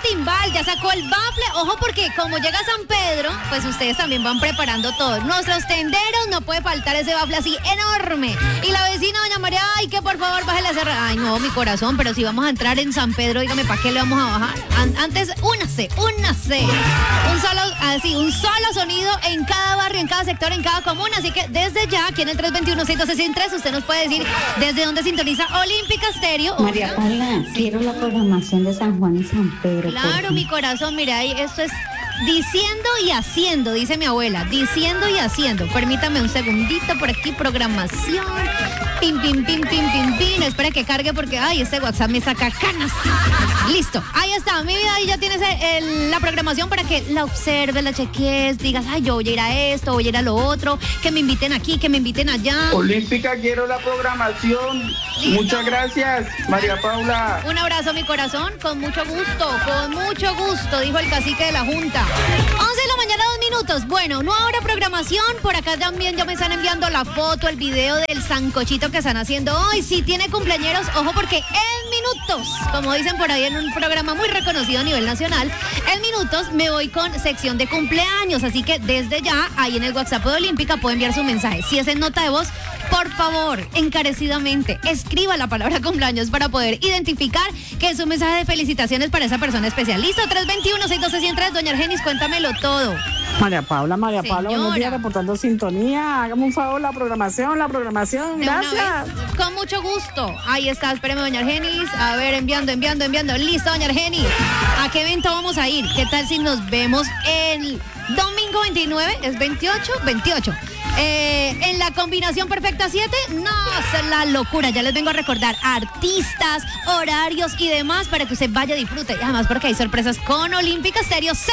timbal, ya sacó el bafle. Ojo porque como llega San Pedro, pues ustedes también van preparando todo. Nuestros tenderos no puede faltar ese bafle así enorme. Y la vecina doña María, ay, que por favor bájale a cerrar. Ay, no, mi corazón, pero si vamos a entrar en San Pedro, dígame, ¿para qué le vamos a bajar? Antes, únase. Un solo sonido en cada barrio, en cada sector, en cada comuna. Así que desde ya, aquí en el 321-612-103, usted nos puede decir desde dónde sintoniza Olímpica Estéreo. María Paula, quiero la programación de San Juan y San Pedro. Claro, mi corazón, mira, ahí esto es diciendo y haciendo, dice mi abuela, diciendo y haciendo. Permítame un segundito por aquí, programación. Pim, pim, pim, pim, pim, pim. Espera que cargue porque, ay, este WhatsApp me saca canas. Listo, ahí está, mi vida, ahí ya tienes la programación para que la observes, la cheques, digas, ay, yo voy a ir a esto, voy a ir a lo otro, que me inviten aquí, que me inviten allá. Olímpica, quiero la programación. ¿Listo? Muchas gracias, María Paula. Un abrazo, mi corazón, con mucho gusto, dijo el cacique de la Junta. 11 de la mañana, 2 minutos. Bueno, no ahora programación, por acá también ya me están enviando la foto, el video del sancochito que están haciendo hoy. Si tiene cumpleañeros, ojo porque en minutos, como dicen por ahí en un programa muy reconocido a nivel nacional, en minutos me voy con sección de cumpleaños, así que desde ya, ahí en el WhatsApp de Olímpica puede enviar su mensaje. Si es en nota de voz, por favor, encarecidamente, escriba la palabra cumpleaños para poder identificar que es un mensaje de felicitaciones para esa persona especial. Listo, 321-612-103, doña Argenis, cuéntamelo todo. María Paula, buenos Señora. días, reportando sintonía. Hágame un favor, la programación, De una gracias. vez, con mucho gusto. Ahí está, espéreme, doña Argenis. A ver, enviando. Listo, doña Argenis. ¿A qué evento vamos a ir? ¿Qué tal si nos vemos el domingo 29? ¿Es 28? 28. En la combinación perfecta 7, no, es la locura. Ya les vengo a recordar artistas, horarios y demás para que usted vaya, disfrute. Y además porque hay sorpresas con Olímpica Estéreo.